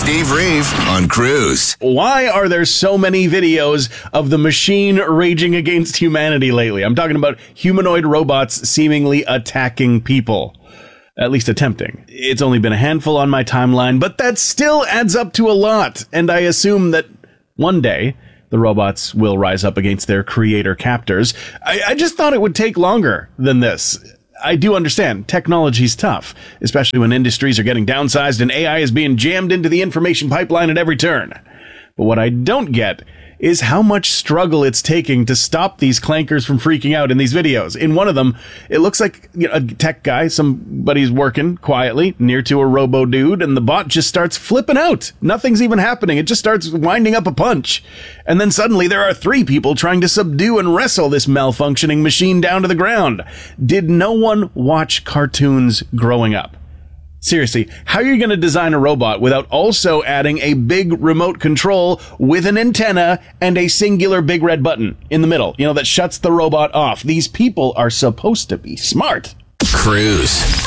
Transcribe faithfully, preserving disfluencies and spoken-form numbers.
Steve Reeve on Cruise. Why are there so many videos of the machine raging against humanity lately? I'm talking about humanoid robots seemingly attacking people. At least attempting. It's only been a handful on my timeline, but that still adds up to a lot. And I assume that one day the robots will rise up against their creator captors. I, I just thought it would take longer than this. I do understand technology's tough, especially when industries are getting downsized and A I is being jammed into the information pipeline at every turn. But what I don't get is how much struggle it's taking to stop these clankers from freaking out in these videos. In one of them, it looks like, you know, a tech guy, somebody's working quietly near to a robo dude, and the bot just starts flipping out. Nothing's even happening. It just starts winding up a punch. And then suddenly there are three people trying to subdue and wrestle this malfunctioning machine down to the ground. Did no one watch cartoons growing up? Seriously, how are you going to design a robot without also adding a big remote control with an antenna and a singular big red button in the middle, you know, that shuts the robot off? These people are supposed to be smart. Cruise.